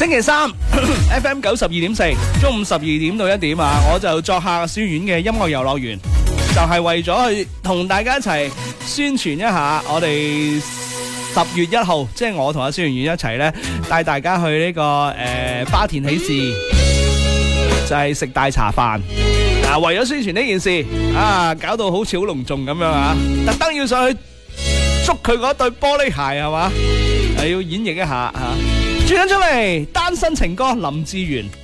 星期三 FM 92.4，中午12點到1點啊，我就作客書院嘅音樂遊樂園，就係為咗去同大家一齊宣傳一下我哋10月1號，即係我同阿蕭元元一齊咧，帶大家去呢個花田喜事，就係食大茶飯。為咗宣傳呢件事啊，搞到好似好隆重咁樣啊，特登要上去捉佢嗰對玻璃鞋係嘛，要演繹一下吓。轉緊出嚟，單身情歌林志源。